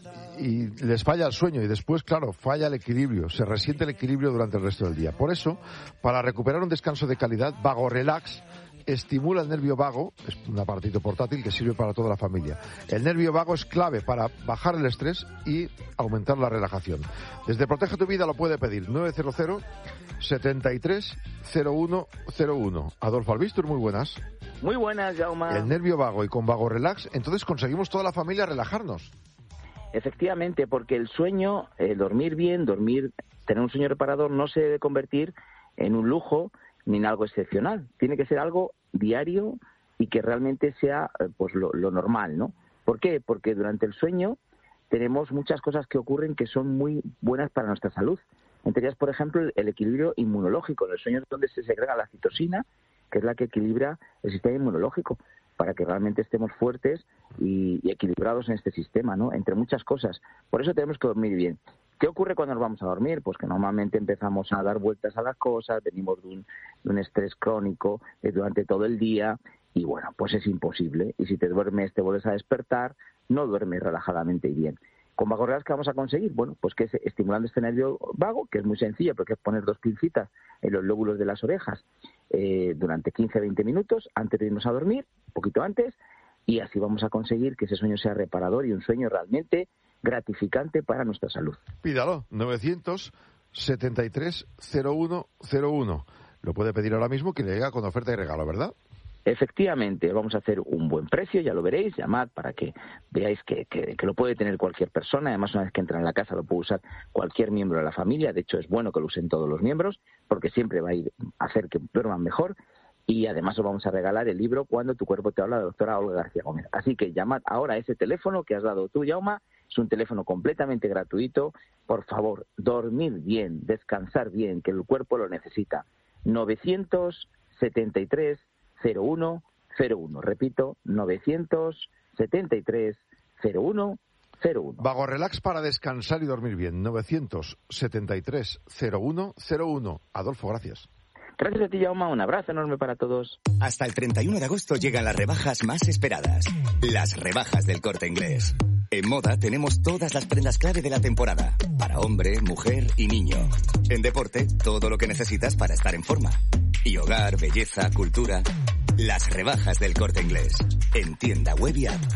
Y les falla el sueño y después, claro, falla el equilibrio, se resiente el equilibrio durante el resto del día. Por eso, para recuperar un descanso de calidad, Vago Relax estimula el nervio vago, es un aparatito portátil que sirve para toda la familia. El nervio vago es clave para bajar el estrés y aumentar la relajación. Desde Protege tu Vida lo puede pedir nueve cero cero, setenta y tres, cero uno cero uno. Adolfo Albistur, muy buenas. Muy buenas, Jaume. El nervio vago y con Vago Relax, entonces conseguimos toda la familia relajarnos. Efectivamente, porque el sueño, el dormir bien, dormir, tener un sueño reparador no se debe convertir en un lujo ni en algo excepcional. Tiene que ser algo diario y que realmente sea pues lo, lo normal, ¿no? ¿Por qué? Porque durante el sueño tenemos muchas cosas que ocurren que son muy buenas para nuestra salud. Entre ellas, por ejemplo, el, el equilibrio inmunológico. En el sueño es donde se segrega la citosina, que es la que equilibra el sistema inmunológico, para que realmente estemos fuertes y, y equilibrados en este sistema, ¿no? Entre muchas cosas. Por eso tenemos que dormir bien. ¿Qué ocurre cuando nos vamos a dormir? Pues que normalmente empezamos a dar vueltas a las cosas, venimos de un, de un estrés crónico eh, durante todo el día y, bueno, pues es imposible. Y si te duermes, te vuelves a despertar, no duermes relajadamente y bien. ¿Con Vago Relax qué vamos a conseguir? Bueno, pues que es estimulando este nervio vago, que es muy sencillo, porque es poner dos pincitas en los lóbulos de las orejas eh, durante quince a veinte minutos antes de irnos a dormir, un poquito antes, y así vamos a conseguir que ese sueño sea reparador y un sueño realmente gratificante para nuestra salud. Pídalo, novecientos setenta y tres, cero uno cero uno. Lo puede pedir ahora mismo que le llega con oferta y regalo, ¿verdad? Efectivamente, vamos a hacer un buen precio, ya lo veréis, llamad para que veáis que, que, que lo puede tener cualquier persona. Además, una vez que entra en la casa lo puede usar cualquier miembro de la familia. De hecho, es bueno que lo usen todos los miembros porque siempre va a ir a hacer que duerman mejor. Y además os vamos a regalar el libro Cuando tu cuerpo te habla, de la doctora Olga García Gómez. Así que llamad ahora a ese teléfono que has dado tú, Jaume. Es un teléfono completamente gratuito. Por favor, dormir bien, descansar bien, que el cuerpo lo necesita. novecientos setenta y tres, cero uno cero uno. Repito, novecientos setenta y tres, cero uno cero uno. Vago Relax para descansar y dormir bien. novecientos setenta y tres, cero uno cero uno. Adolfo, gracias. Gracias a ti, Jaume. Un abrazo enorme para todos. Hasta el treinta y uno de agosto llegan las rebajas más esperadas. Las rebajas del Corte Inglés. En moda tenemos todas las prendas clave de la temporada. Para hombre, mujer y niño. En deporte, todo lo que necesitas para estar en forma. Y hogar, belleza, cultura. Las rebajas del Corte Inglés. En tienda web y app.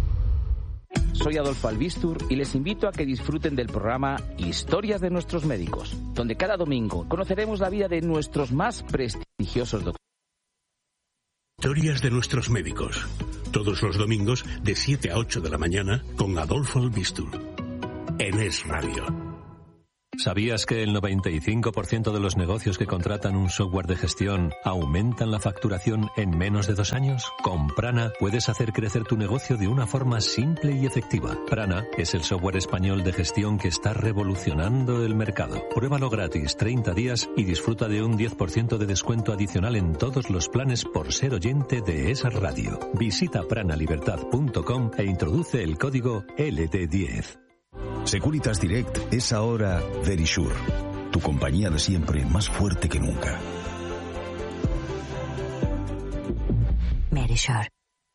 Soy Adolfo Albistur y les invito a que disfruten del programa Historias de nuestros médicos, donde cada domingo conoceremos la vida de nuestros más prestigiosos doctores. Historias de nuestros médicos. Todos los domingos de siete a ocho de la mañana con Adolfo Albistur. En Es Radio. ¿Sabías que el noventa y cinco por ciento de los negocios que contratan un software de gestión aumentan la facturación en menos de dos años? Con Prana puedes hacer crecer tu negocio de una forma simple y efectiva. Prana es el software español de gestión que está revolucionando el mercado. Pruébalo gratis treinta días y disfruta de un diez por ciento de descuento adicional en todos los planes por ser oyente de esa radio. Visita pranalibertad punto com e introduce el código L D diez. Securitas Direct es ahora Verisure, tu compañía de siempre más fuerte que nunca. Verisure.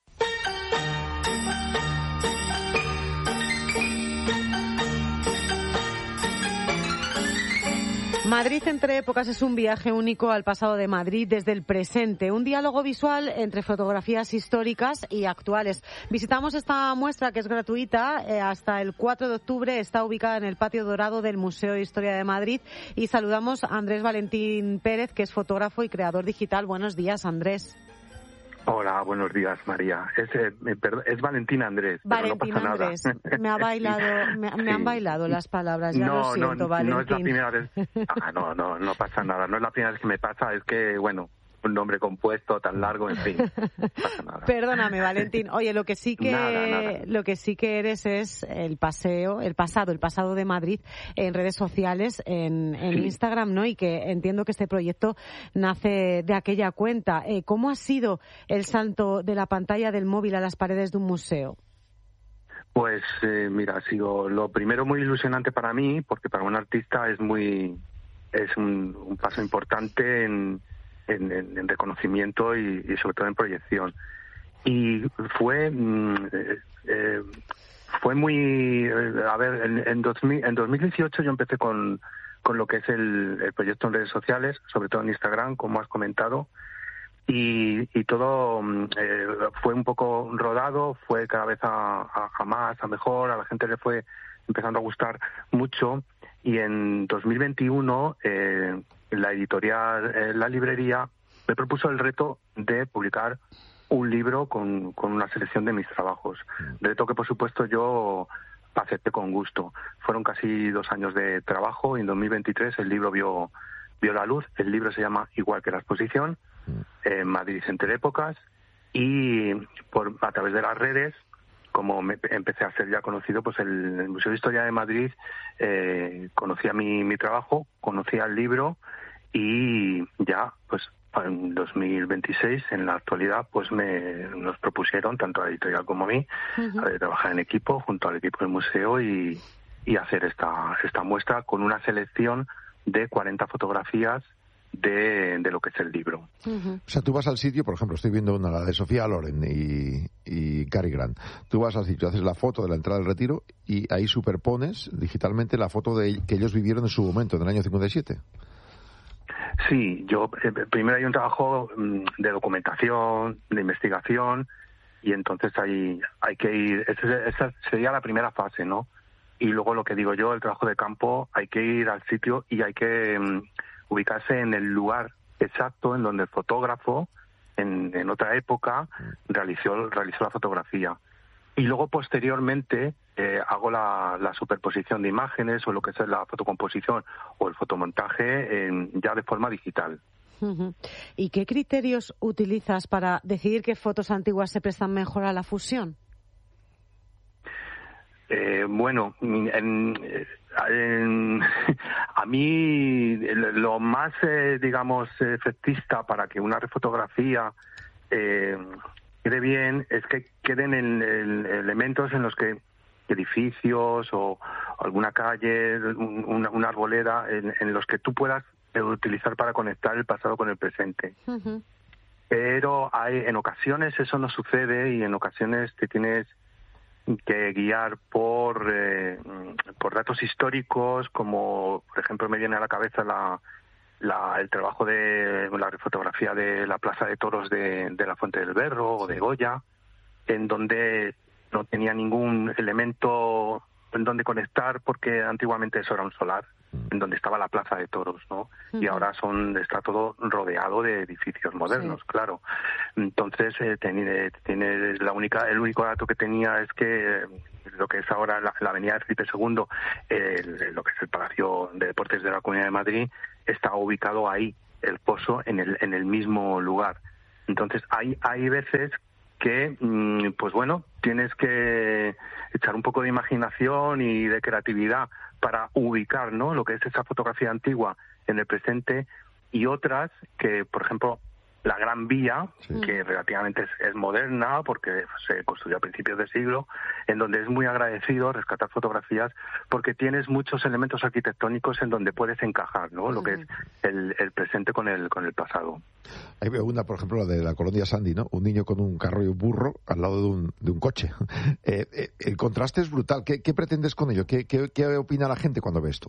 Madrid entre épocas es un viaje único al pasado de Madrid desde el presente, un diálogo visual entre fotografías históricas y actuales. Visitamos esta muestra que es gratuita, eh, hasta el cuatro de octubre, está ubicada en el patio dorado del Museo de Historia de Madrid y saludamos a Andrés Valentín Pérez, que es fotógrafo y creador digital. Buenos días, Andrés. Hola, buenos días, María. Es, eh, perdón, es Valentín Andrés. Valentín pero no pasa Andrés. Nada. Me ha bailado, me, me sí. han bailado las palabras, ya no, lo siento, no, Valentín. No es la primera vez. Ah, no, no, no pasa nada. No es la primera vez que me pasa, es que, bueno, un nombre compuesto tan largo, en fin. No pasa nada. Perdóname, Valentín. Oye, lo que sí que nada, nada. lo que sí que eres es el paseo, el pasado, el pasado de Madrid en redes sociales, en, en sí. Instagram, ¿no? Y que entiendo que este proyecto nace de aquella cuenta. Eh, ¿Cómo ha sido el salto de la pantalla del móvil a las paredes de un museo? Pues eh, mira, ha sido lo primero muy ilusionante para mí, porque para un artista es muy es un, un paso importante en En, en, en reconocimiento y, y sobre todo en proyección. Y fue eh, eh, fue muy eh, a ver en, en, dos mil, en dos mil dieciocho yo empecé con, con lo que es el, el proyecto en redes sociales, sobre todo en Instagram, como has comentado, y, y todo eh, fue un poco rodado, fue cada vez a, a, a más, a mejor, a la gente le fue empezando a gustar mucho, y en dos mil veintiuno eh, la editorial eh, La Librería me propuso el reto de publicar un libro con, con una selección de mis trabajos. Reto que, por supuesto, yo acepté con gusto. Fueron casi dos años de trabajo y en dos mil veintitrés el libro vio, vio la luz. El libro se llama Igual que la exposición, en Madrid entre épocas, y por a través de las redes, como me empecé a ser ya conocido, pues el, el Museo de Historia de Madrid eh, conocía mi, mi trabajo, conocía el libro y ya, pues en dos mil veintiséis, en la actualidad, pues me nos propusieron, tanto a la editorial como a mí, uh-huh. a trabajar en equipo, junto al equipo del museo y, y hacer esta, esta muestra con una selección de cuarenta fotografías de, de lo que es el libro. Uh-huh. O sea, tú vas al sitio, por ejemplo, estoy viendo una, la de Sofía Loren y, y Cary Grant. Tú vas al sitio, haces la foto de la entrada del Retiro y ahí superpones digitalmente la foto de que ellos vivieron en su momento, en el año cincuenta y siete. Sí, yo eh, primero hay un trabajo de documentación, de investigación, y entonces hay, hay que ir, esa, esa sería la primera fase, ¿no? Y luego lo que digo yo, el trabajo de campo, hay que ir al sitio y hay que um, ubicarse en el lugar exacto en donde el fotógrafo, en, en otra época, realizó, realizó la fotografía. Y luego, posteriormente, eh, hago la, la superposición de imágenes o lo que es la fotocomposición o el fotomontaje en, ya de forma digital. Uh-huh. ¿Y qué criterios utilizas para decidir qué fotos antiguas se prestan mejor a la fusión? Eh, bueno, en, en, a mí lo más, eh, digamos, efectista para que una refotografía eh, quede bien es que queden en, en elementos en los que edificios o alguna calle, un, una, una arboleda, en, en los que tú puedas utilizar para conectar el pasado con el presente. Uh-huh. Pero hay, en ocasiones eso no sucede y en ocasiones te tienes que guiar por eh, por datos históricos, como por ejemplo me viene a la cabeza la, la el trabajo de la fotografía de la Plaza de Toros de, de la Fuente del Berro o de Goya, en donde no tenía ningún elemento en donde conectar porque antiguamente eso era un solar. en donde estaba la Plaza de Toros, ¿no? Uh-huh. Y ahora son está todo rodeado de edificios modernos, sí. Claro. Entonces, eh, tiene, tiene la única, el único dato que tenía es que eh, lo que es ahora la, la Avenida Felipe segundo, eh, el, lo que es el Palacio de Deportes de la Comunidad de Madrid, está ubicado ahí, el pozo, en el, en el mismo lugar. Entonces, hay, hay veces que, pues bueno, tienes que echar un poco de imaginación y de creatividad para ubicar, ¿no?, lo que es esa fotografía antigua en el presente, y otras que, por ejemplo, la Gran Vía, sí. que relativamente es, es moderna porque se construyó a principios de siglo, en donde es muy agradecido rescatar fotografías porque tienes muchos elementos arquitectónicos en donde puedes encajar, ¿no?, lo uh-huh. que es el, el presente con el con el pasado. Ahí veo una, por ejemplo, la de la colonia Sandy, ¿no? Un niño con un carro y un burro al lado de un, de un coche. Eh, eh, el contraste es brutal. ¿Qué, qué pretendes con ello? ¿Qué, qué, qué opina la gente cuando ve esto?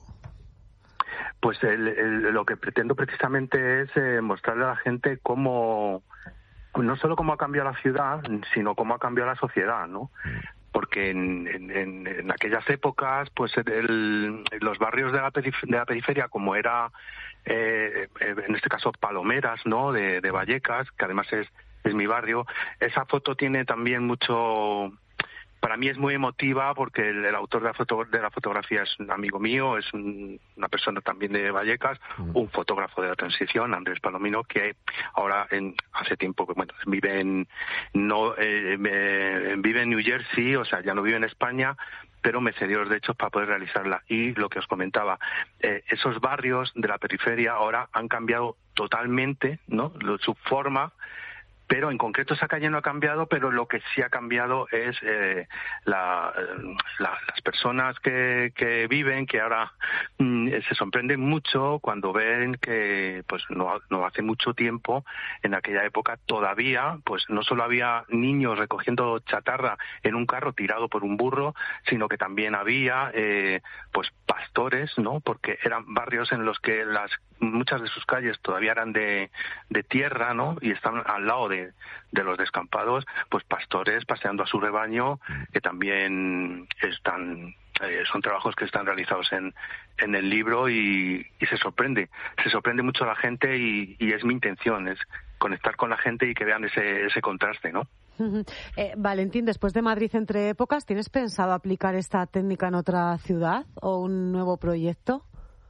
Pues el, el, lo que pretendo precisamente es eh, mostrarle a la gente cómo, no solo cómo ha cambiado la ciudad, sino cómo ha cambiado la sociedad, ¿no? Porque en, en, en aquellas épocas, pues el, los barrios de la, perif- de la periferia, como era, eh, en este caso, Palomeras, ¿no?, de, de Vallecas, que además es, es mi barrio, esa foto tiene también mucho... Para mí es muy emotiva porque el, el autor de la, foto, de la fotografía es un amigo mío, es un, una persona también de Vallecas, mm. un fotógrafo de la transición, Andrés Palomino, que ahora en, hace tiempo bueno, vive en no eh, eh, vive en New Jersey, o sea, ya no vive en España, pero me cedió los derechos para poder realizarla. Y lo que os comentaba, eh, esos barrios de la periferia ahora han cambiado totalmente, ¿no?, su forma. Pero en concreto esa calle no ha cambiado, pero lo que sí ha cambiado es eh, la, la, las personas que, que viven, que ahora mm, se sorprenden mucho cuando ven que pues no, no hace mucho tiempo, en aquella época todavía, pues no solo había niños recogiendo chatarra en un carro tirado por un burro, sino que también había eh, pues pastores, ¿no?, porque eran barrios en los que las muchas de sus calles todavía eran de, de tierra, ¿no?, y estaban al lado de, de los descampados, pues pastores paseando a su rebaño, que también están eh, son trabajos que están realizados en, en el libro, y, y se sorprende, se sorprende mucho a la gente, y, y es mi intención, es conectar con la gente y que vean ese, ese contraste, ¿no? Uh-huh. Eh, Valentín, después de Madrid entre épocas, ¿tienes pensado aplicar esta técnica en otra ciudad o un nuevo proyecto?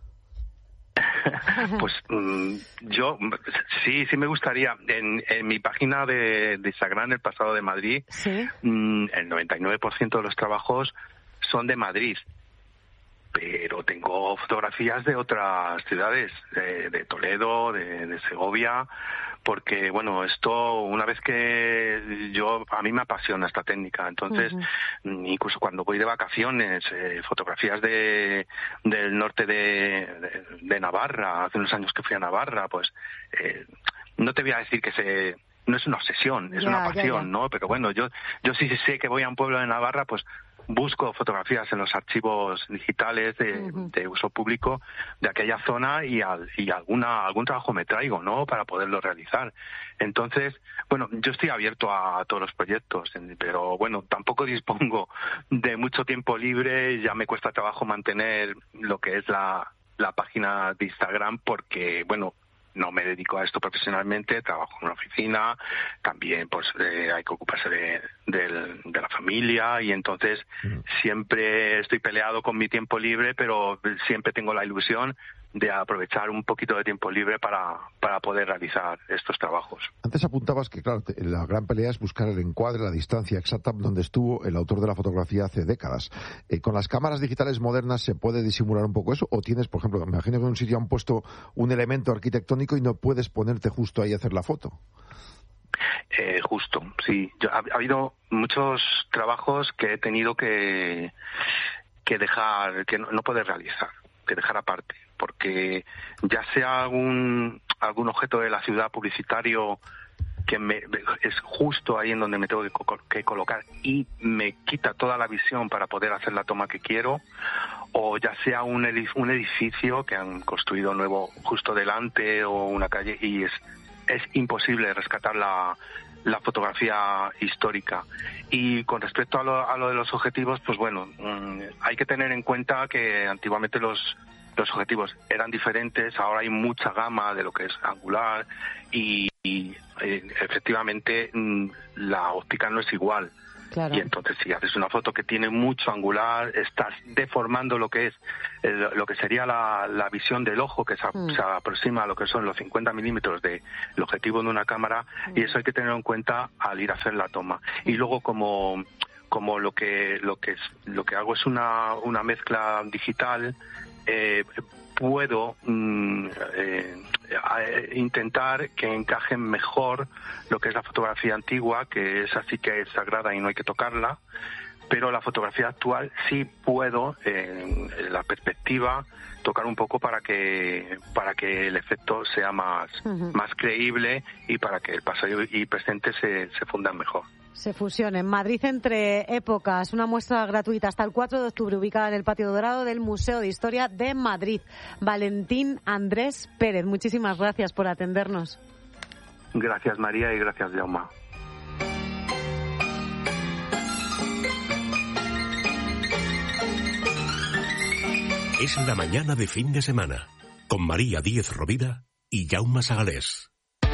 Pues mm, yo sí, sí me gustaría. En, en mi página de, de Instagram, El Pasado de Madrid, ¿sí? mm, el noventa y nueve por ciento de los trabajos son de Madrid, pero tengo fotografías de otras ciudades, de, de Toledo, de, de Segovia, porque, bueno, esto, una vez que yo, a mí me apasiona esta técnica, entonces, uh-huh. incluso cuando voy de vacaciones, eh, fotografías de del norte de, de, de Navarra, hace unos años que fui a Navarra, pues, eh, no te voy a decir que se... no es una obsesión, es ya, una pasión, ya, ya. ¿no? Pero bueno, yo yo sí sé que voy a un pueblo de Navarra, pues busco fotografías en los archivos digitales de, uh-huh. de uso público de aquella zona, y, al, y alguna algún trabajo me traigo, ¿no?, para poderlo realizar. Entonces, bueno, yo estoy abierto a, a todos los proyectos, pero bueno, tampoco dispongo de mucho tiempo libre, ya me cuesta trabajo mantener lo que es la, la página de Instagram, porque, bueno, no me dedico a esto profesionalmente, trabajo en una oficina, también pues eh, hay que ocuparse de, de, de la familia, y entonces mm. siempre estoy peleado con mi tiempo libre, pero siempre tengo la ilusión de aprovechar un poquito de tiempo libre para, para poder realizar estos trabajos. Antes apuntabas que, claro, la gran pelea es buscar el encuadre, la distancia exacta donde estuvo el autor de la fotografía hace décadas. Eh, ¿Con las cámaras digitales modernas se puede disimular un poco eso? ¿O tienes, por ejemplo, me imagino que en un sitio han puesto un elemento arquitectónico y no puedes ponerte justo ahí a hacer la foto? Eh, justo, sí. Yo, ha, ha habido muchos trabajos que he tenido que, que dejar, que no, no poder realizar, que dejar aparte, porque ya sea algún algún objeto de la ciudad publicitario que me, es justo ahí en donde me tengo que, que colocar y me quita toda la visión para poder hacer la toma que quiero, o ya sea un, un edificio que han construido nuevo justo delante, o una calle, y es es imposible rescatar la la fotografía histórica. Y con respecto a lo, a lo de los objetivos, pues bueno, mmm, hay que tener en cuenta que antiguamente los los objetivos eran diferentes, ahora hay mucha gama de lo que es angular y, y eh, efectivamente mm, la óptica no es igual. Claro. Y entonces si haces una foto que tiene mucho angular, estás deformando lo que es el, lo que sería la, la visión del ojo, que se, mm. se aproxima a lo que son los cincuenta milímetros del objetivo de una cámara, mm. y eso hay que tenerlo en cuenta al ir a hacer la toma. Mm. Y luego como como lo que lo que es, lo que hago es una una mezcla digital, eh, puedo mm, eh, intentar que encajen mejor lo que es la fotografía antigua, que es así que es sagrada y no hay que tocarla, pero la fotografía actual sí puedo, en, en la perspectiva, tocar un poco para que para que el efecto sea más, uh-huh. más creíble y para que el pasado y presente se, se fundan mejor. Se fusionen. Madrid entre épocas, una muestra gratuita hasta el cuatro de octubre, ubicada en el Patio Dorado del Museo de Historia de Madrid. Valentín Andrés Pérez, muchísimas gracias por atendernos. Gracias, María, y gracias, Jaume. Es la mañana de fin de semana, con María Díez Rovira y Jaume Sagalés.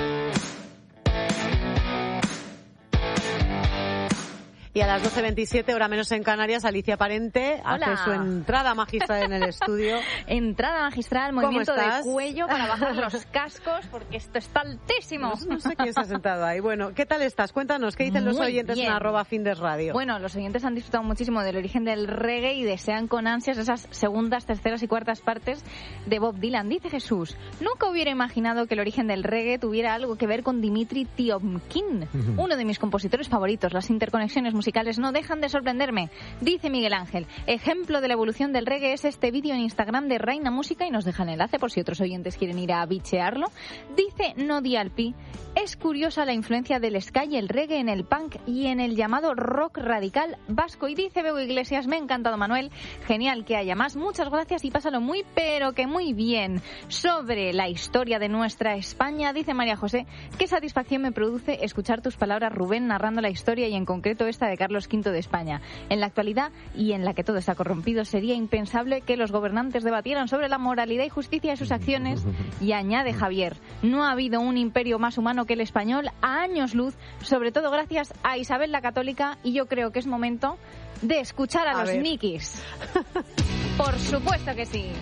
Y a las doce veintisiete, hora menos en Canarias, Alicia Parente Hola. hace su entrada magistral en el estudio. Entrada magistral, movimiento de cuello para bajar los cascos, porque esto está altísimo. No, no sé quién se ha sentado ahí. Bueno, ¿qué tal estás? Cuéntanos, ¿qué dicen Muy los oyentes bien. en arroba Findes Radio? Bueno, los oyentes han disfrutado muchísimo del origen del reggae y desean con ansias esas segundas, terceras y cuartas partes de Bob Dylan. Dice Jesús, nunca hubiera imaginado que el origen del reggae tuviera algo que ver con Dimitri Tiomkin, uh-huh. uno de mis compositores favoritos. Las interconexiones musicales no dejan de sorprenderme. Dice Miguel Ángel, ejemplo de la evolución del reggae es este vídeo en Instagram de Reina Música, y nos deja el enlace por si otros oyentes quieren ir a bichearlo. Dice Nodialpi, es curiosa la influencia del ska y el reggae en el punk y en el llamado rock radical vasco. Y dice Bego Iglesias, me ha encantado, Manuel, genial que haya más, muchas gracias y pásalo muy pero que muy bien. Sobre la historia de nuestra España, dice María José, qué satisfacción me produce escuchar tus palabras, Rubén, narrando la historia y en concreto esta de Carlos quinto de España. En la actualidad, y en la que todo está corrompido, sería impensable que los gobernantes debatieran sobre la moralidad y justicia de sus acciones. Y añade Javier, no ha habido un imperio más humano que el español a años luz, sobre todo gracias a Isabel la Católica, y yo creo que es momento de escuchar a, a los ver. Nikis. Por supuesto que sí.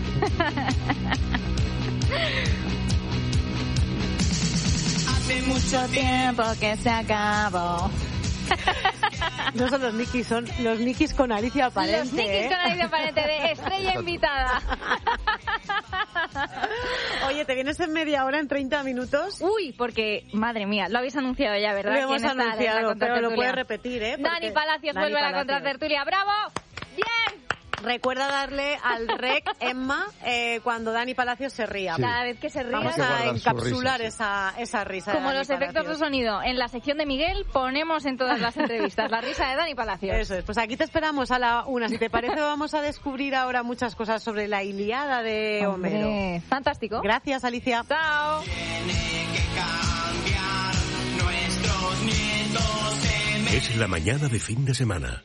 Hace mucho tiempo que se acabó. No son los Nikis, son los Nikis con Alicia Parente. Los Nikis ¿eh? con Alicia Parente, de estrella invitada. Oye, ¿te vienes en media hora, en treinta minutos? Uy, porque, madre mía, lo habéis anunciado ya, ¿verdad? Lo hemos anunciado, pero lo puedes repetir, ¿eh? Porque Dani Palacios Dani vuelve Palacios. a la contratertulia. ¡Bravo! ¡Bien! Recuerda darle al rec, Emma, eh, cuando Dani Palacios se ría. Sí. Cada vez que se ría. Vamos a encapsular risa, esa, esa risa. Como de los Dani efectos Palacios. de sonido. En la sección de Miguel ponemos en todas las entrevistas la risa de Dani Palacios. Eso es. Pues aquí te esperamos a la una. Si te parece, vamos a descubrir ahora muchas cosas sobre la Ilíada de Hombre, Homero. Fantástico. Gracias, Alicia. Chao. Es la mañana de fin de semana.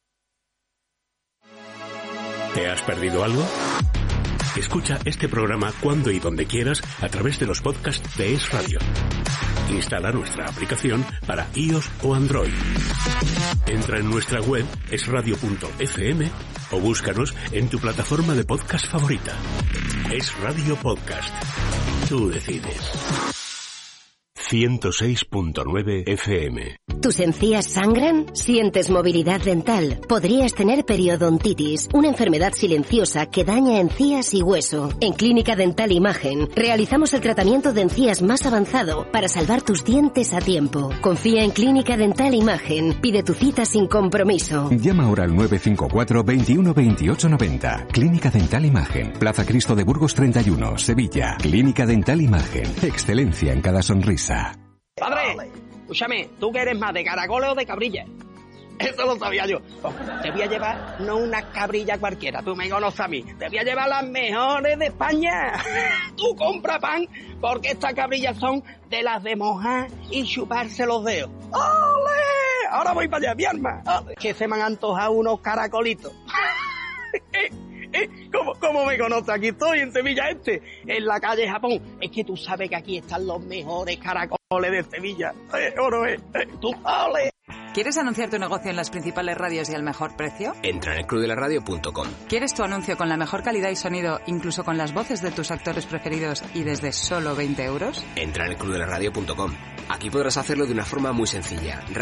¿Te has perdido algo? Escucha este programa cuando y donde quieras a través de los podcasts de Es Radio. Instala nuestra aplicación para iOS o Android. Entra en nuestra web es radio punto efe eme o búscanos en tu plataforma de podcast favorita. Es Radio Podcast. Tú decides. ciento seis punto nueve efe eme. ¿Tus encías sangran? ¿Sientes movilidad dental? Podrías tener periodontitis, una enfermedad silenciosa que daña encías y hueso. En Clínica Dental Imagen realizamos el tratamiento de encías más avanzado para salvar tus dientes a tiempo. Confía en Clínica Dental Imagen. Pide tu cita sin compromiso. Llama ahora al nueve cinco cuatro, veintiuno, veintiocho, noventa. Clínica Dental Imagen. Plaza Cristo de Burgos treinta y uno, Sevilla. Clínica Dental Imagen. Excelencia en cada sonrisa. Padre, escúchame, ¿tú que eres más de caracoles o de cabrilla? Eso lo sabía yo. Te voy a llevar no una cabrilla cualquiera, tú me conoces a mí. Te voy a llevar las mejores de España. Tú compra pan, porque estas cabrillas son de las de mojar y chuparse los dedos. ¡Ole! Ahora voy para allá, mi arma. ¡Ole! Que se me han antojado unos caracolitos. ¿Cómo, ¿Cómo me conoces? Aquí estoy, en Sevilla Este, en la calle Japón. Es que tú sabes que aquí están los mejores caracoles de Sevilla. Eh, oro, eh, eh, tú, ole. ¿Quieres anunciar tu negocio en las principales radios y al mejor precio? Entra en el club de la radio punto com. ¿Quieres tu anuncio con la mejor calidad y sonido, incluso con las voces de tus actores preferidos y desde solo veinte euros? Entra en el club de la radio punto com. Aquí podrás hacerlo de una forma muy sencilla,